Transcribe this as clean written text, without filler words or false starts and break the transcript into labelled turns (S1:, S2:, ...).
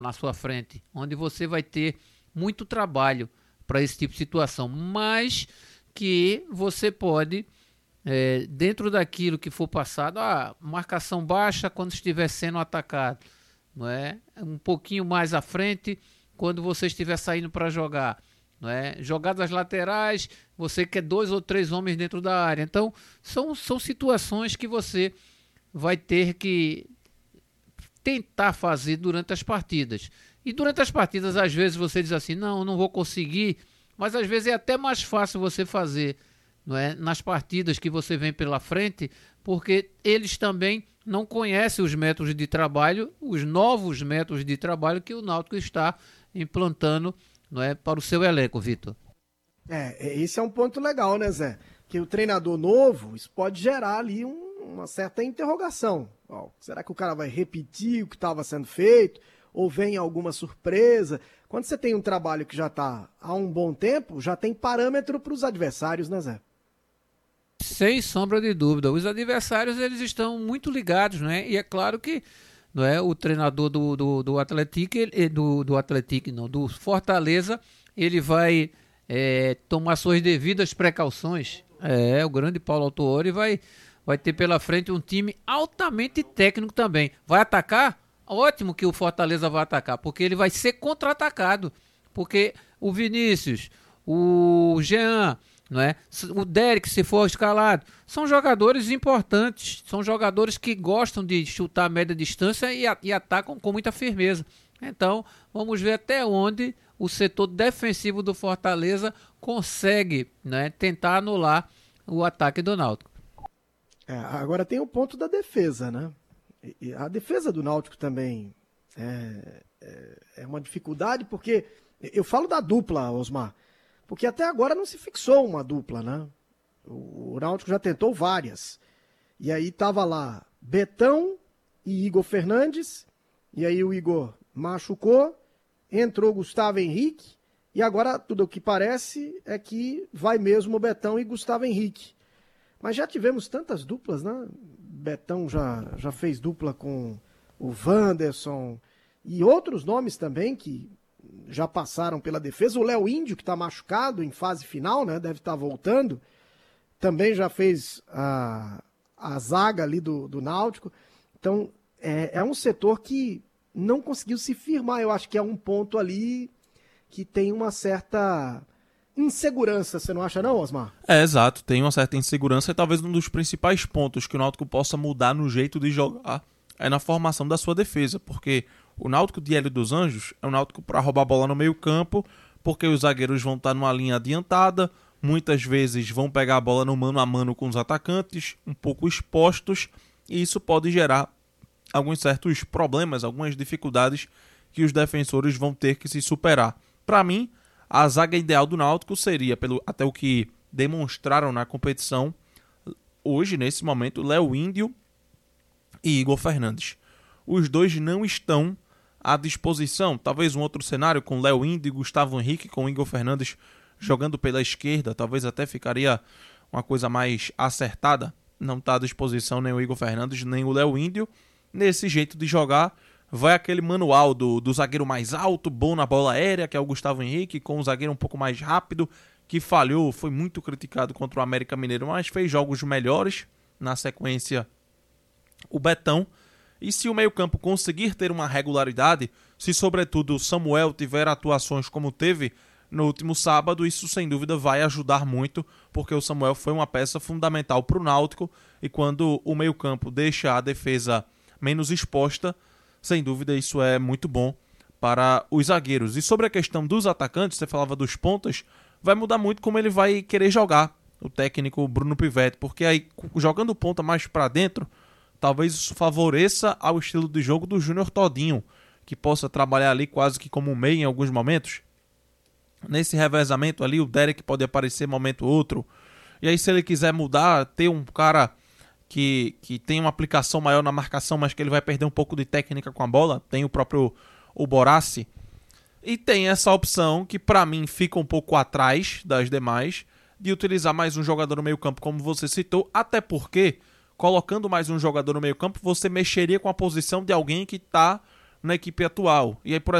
S1: na sua frente, onde você vai ter muito trabalho para esse tipo de situação, mas que você pode, dentro daquilo que for passado, marcação baixa quando estiver sendo atacado, não é? Um pouquinho mais à frente quando você estiver saindo para jogar, não é? Jogadas laterais, você quer 2 ou 3 homens dentro da área. Então, são situações que você vai ter que tentar fazer durante as partidas. E durante as partidas, às vezes, você diz assim, não vou conseguir, mas às vezes é até mais fácil você fazer, não é? Nas partidas que você vem pela frente, porque eles também não conhecem os métodos de trabalho, os novos métodos de trabalho que o Náutico está implantando, não é, para o seu elenco, Vitor.
S2: Esse é um ponto legal, né, Zé? Que o treinador novo, isso pode gerar ali uma certa interrogação. Será que o cara vai repetir o que estava sendo feito? Ou vem alguma surpresa? Quando você tem um trabalho que já está há um bom tempo, já tem parâmetro para os adversários, né, Zé?
S1: Sem sombra de dúvida. Os adversários, eles estão muito ligados, né? E é claro que, não é, o treinador do Atlético, do Fortaleza, ele vai tomar suas devidas precauções. O grande Paulo Autuori vai ter pela frente um time altamente técnico também. Vai atacar? Ótimo que o Fortaleza vai atacar, porque ele vai ser contra-atacado. Porque o Vinícius, o Jean, não é? O Derek, se for escalado, são jogadores importantes, são jogadores que gostam de chutar a média distância e atacam com muita firmeza. Então, vamos ver até onde o setor defensivo do Fortaleza consegue, né, tentar anular o ataque do Náutico.
S2: Agora tem o ponto da defesa, né? E a defesa do Náutico também é uma dificuldade, porque eu falo da dupla, Osmar, porque até agora não se fixou uma dupla, né? O Náutico já tentou várias. E aí tava lá Betão e Igor Fernandes, e aí o Igor machucou, entrou Gustavo Henrique, e agora tudo o que parece é que vai mesmo o Betão e Gustavo Henrique. Mas já tivemos tantas duplas, né? Betão já fez dupla com o Wanderson e outros nomes também que já passaram pela defesa. O Léo Índio, que está machucado em fase final, né? Deve estar voltando. Também já fez a zaga ali do Náutico. Então, é um setor que não conseguiu se firmar. Eu acho que é um ponto ali que tem uma certa insegurança, você não acha não, Osmar?
S3: Exato, tem uma certa insegurança e talvez um dos principais pontos que o Náutico possa mudar no jeito de jogar é na formação da sua defesa, porque o Náutico de Hélio dos Anjos é um Náutico para roubar a bola no meio campo, porque os zagueiros vão estar numa linha adiantada, muitas vezes vão pegar a bola no mano a mano com os atacantes, um pouco expostos, e isso pode gerar alguns certos problemas, algumas dificuldades que os defensores vão ter que se superar. Para mim, a zaga ideal do Náutico seria, até o que demonstraram na competição, hoje, nesse momento, Léo Índio e Igor Fernandes. Os dois não estão à disposição. Talvez um outro cenário com Léo Índio e Gustavo Henrique, com Igor Fernandes jogando pela esquerda, talvez até ficaria uma coisa mais acertada. Não está à disposição nem o Igor Fernandes, nem o Léo Índio. Nesse jeito de jogar, vai aquele manual do zagueiro mais alto, bom na bola aérea, que é o Gustavo Henrique, com um zagueiro um pouco mais rápido, que falhou, foi muito criticado contra o América Mineiro, mas fez jogos melhores. Na sequência, o Betão. E se o meio-campo conseguir ter uma regularidade, se sobretudo o Samuel tiver atuações como teve no último sábado, isso sem dúvida vai ajudar muito, porque o Samuel foi uma peça fundamental para o Náutico, e quando o meio-campo deixa a defesa menos exposta, sem dúvida isso é muito bom para os zagueiros. E sobre a questão dos atacantes, você falava dos pontas, vai mudar muito como ele vai querer jogar, o técnico Bruno Pivetti, porque aí jogando ponta mais para dentro, talvez isso favoreça ao estilo de jogo do Júnior Todinho, que possa trabalhar ali quase que como meia em alguns momentos. Nesse revezamento ali, o Derek pode aparecer momento ou outro. E aí se ele quiser mudar, ter um cara que tem uma aplicação maior na marcação, mas que ele vai perder um pouco de técnica com a bola, tem o próprio Borassi. E tem essa opção que para mim fica um pouco atrás das demais, de utilizar mais um jogador no meio campo, como você citou, até porque colocando mais um jogador no meio campo, você mexeria com a posição de alguém que está na equipe atual. E aí, por